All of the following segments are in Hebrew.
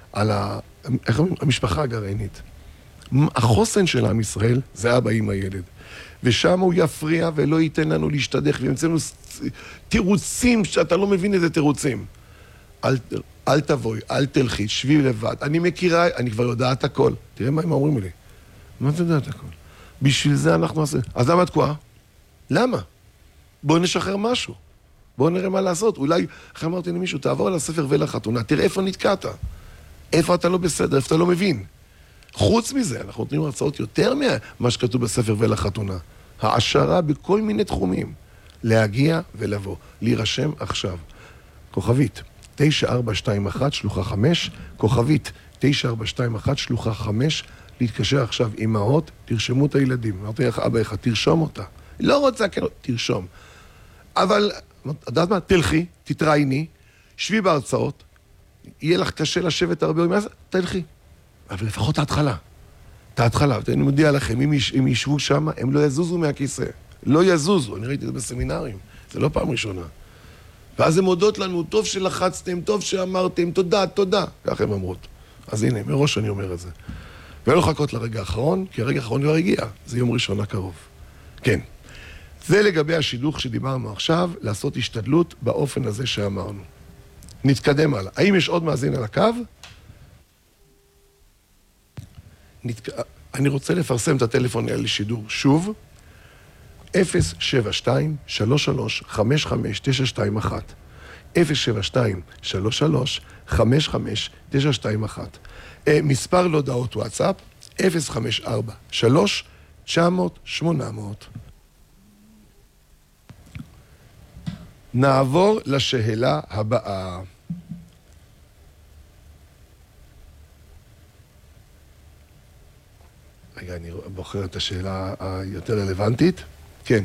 המשפחה הגרעינית. החוסן של עם ישראל זה אבא עם הילד. ושם הוא יפריע ולא ייתן לנו להשתדך, וימצא לנו תירוצים שאתה לא מבין איזה תירוצים. אל תבואי, אל תלכי, שבי לבד. אני מכירה, אני כבר יודעת הכל. תראה מה הם אומרים לי. מה אתה יודעת הכל? בשביל זה אנחנו עושים. אז למה תקועה? למה? בואו נשחרר משהו. בואו נראה מה לעשות. אולי, אחרי אמרתי למישהו, תעבור על הספר ולחתונה, תראה איפה נתקעת. איפה אתה לא בסדר, איפה אתה לא מבין. חוץ מזה, אנחנו נותנים הרצאות יותר ממה שכתוב בספר ולחתונה. העשרה בכל מיני תחומים. להגיע ולבוא. להירשם עכשיו. כוכבית 9421 שלוחה 5, כוכבית 9421 שלוחה 5, להתקשר עכשיו אמהות, תרשמו את הילדים. אמרתי לך, אבא אחד, תרשום אותה. לא רוצה, כן, תרשום. אבל, יודעת מה? תלכי, תתראייני, שבי בהרצאות, יהיה לך קשה לשבת הרבה ימים, אז תלכי. אבל לפחות ההתחלה. את ההתחלה. אני מודיע לכם, אם ישבו שם, הם לא יזוזו מהכיסא. לא יזוזו. אני ראיתי את זה בסמינרים. זה לא פעם ראשונה. ואז הם מודות לנו, טוב שלחצתם, טוב שאמרתם, תודה, תודה. כך הם אמרות. אז הנה, מראש אני אומר את זה. ולא לחכות לרגע האחרון, כי הרגע האחרון כבר הגיע. זה יום ראשון הקרוב. כן. זה לגבי השידוך שדיברנו עכשיו, לעשות השתדלות באופן הזה שאמרנו. נתקדם הלאה. האם יש עוד מאזין על הקו? אני רוצה לפרסם את הטלפון האלה לשידור שוב. 072-33-55-921 072-33-55-921 מספר להודעות וואטסאפ 054-3-900-800 נעבור לשאלה הבאה. רגע, אני בוחר את השאלה היותר רלוונטית. כן.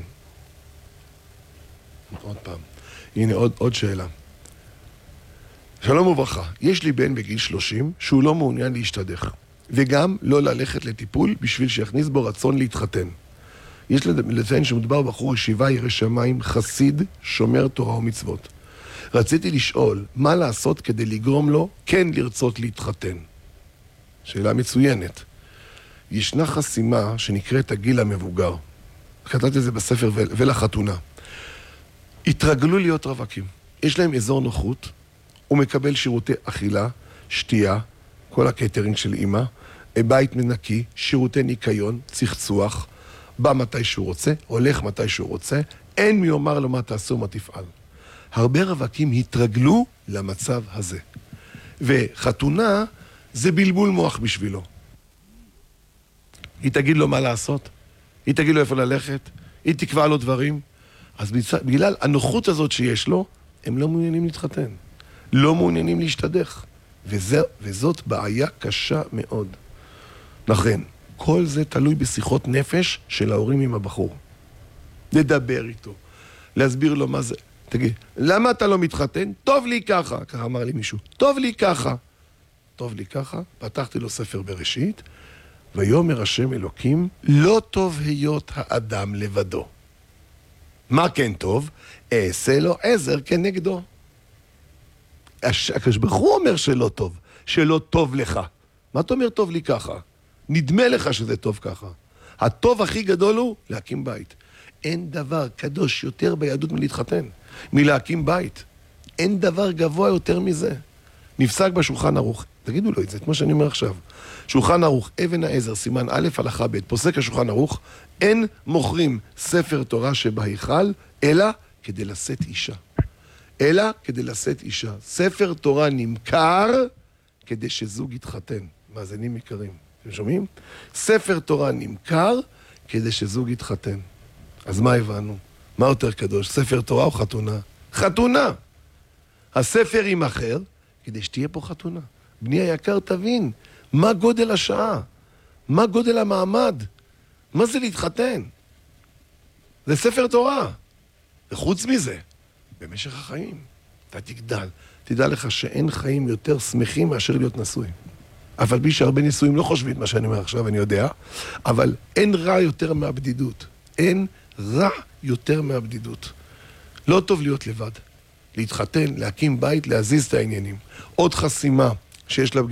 עוד פעם. הנה עוד שאלה. שלום וברכה. יש לי בן בגיל 30 שהוא לא מעוניין להשתדך, וגם לא ללכת לטיפול בשביל שיכניס בו רצון להתחתן. יש לציין שמדובר בחור ישיבה ירא שמיים, חסיד, שומר תורה ומצוות. רציתי לשאול מה לעשות כדי לגרום לו כן לרצות להתחתן. שאלה מצוינת. ישנה חסימה שנקראת הגיל המבוגר. כתבתי את זה בספר ולחתונה. התרגלו להיות רווקים. יש להם אזור נוחות, הוא מקבל שירותי אכילה, שתייה, כל הקייטרינג של אמא, בית מנקי, שירותי ניקיון, צחצוח, בא מתי שהוא רוצה, הולך מתי שהוא רוצה, אין מי אומר לו מה תעשו, מה תפעל. הרבה רווקים התרגלו למצב הזה. וחתונה זה בלבול מוח בשבילו. היא תגיד לו מה לעשות, היא תגיד לו איפה ללכת, היא תקבע לו דברים. אז בגלל הנוחות הזאת שיש לו, הם לא מעוניינים להתחתן. לא מעוניינים להשתדך. וזאת בעיה קשה מאוד. לכן, כל זה תלוי בשיחות נפש של ההורים עם הבחור. לדבר איתו, להסביר לו מה זה. תגיד, למה אתה לא מתחתן? טוב לי ככה. ככה אמר לי מישהו, טוב לי ככה. טוב לי ככה, פתחתי לו ספר בראשית, ויאמר השם אלוקים, לא טוב היות האדם לבדו. מה כן טוב? אעשה לו עזר כנגדו. הקדוש ברוך הוא אומר שלא טוב, שלא טוב לך. מה אתה אומר טוב לי ככה? נדמה לך שזה טוב ככה. הטוב הכי גדול הוא להקים בית. אין דבר קדוש יותר ביהדות מלהתחתן, מלהקים בית. אין דבר גבוה יותר מזה. נפסק בשולחן ערוך. תגידו לו את זה, כמו שאני אומר עכשיו. שולחן ערוך, אבן העזר, סימן א' הלכה ב', פוסק השולחן ערוך, אין מוכרים ספר תורה שבהיכל, אלא כדי לשאת אישה. אלא כדי לשאת אישה. ספר תורה נמכר כדי שזוג יתחתן. מאזינים יקרים. אתם שומעים? ספר תורה נמכר כדי שזוג יתחתן. אז מה הבנו? מה יותר קדוש? ספר תורה או חתונה? חתונה! הספר יימכר כדי שתהיה פה חתונה. בני היקר תבין, מה גודל השעה? מה גודל המעמד? מה זה להתחתן? זה ספר תורה. וחוץ מזה, במשך החיים, אתה תגדל. תדע לך שאין חיים יותר שמחים מאשר להיות נשוי. אבל בי שהרבה נישואים לא חושבים מה שאני אומר עכשיו, אני יודע, אבל אין רע יותר מהבדידות. אין רע יותר מהבדידות. לא טוב להיות לבד. להתחתן, להקים בית, להזיז את העניינים. עוד חסימה שיש לה